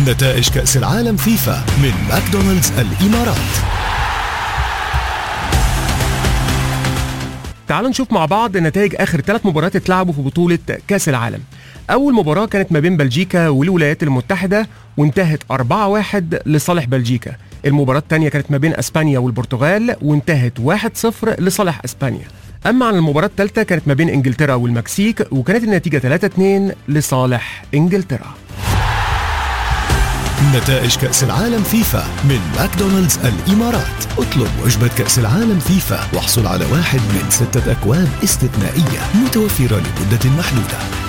نتائج كأس العالم فيفا من ماكدونالدز الإمارات. تعالوا نشوف مع بعض نتائج آخر 3 مباريات اتلعبوا في بطولة كأس العالم. أول مباراة كانت ما بين بلجيكا والولايات المتحدة وانتهت 4-1 لصالح بلجيكا. المباراة الثانية كانت ما بين أسبانيا والبرتغال وانتهت 1-0 لصالح أسبانيا. أما عن المباراة الثالثة كانت ما بين إنجلترا والمكسيك وكانت النتيجة 3-2 لصالح إنجلترا. نتائج كأس العالم فيفا من ماكدونالدز الإمارات. اطلب وجبة كأس العالم فيفا واحصل على 1 من 6 أكواب استثنائية متوفرة لمدة محدودة.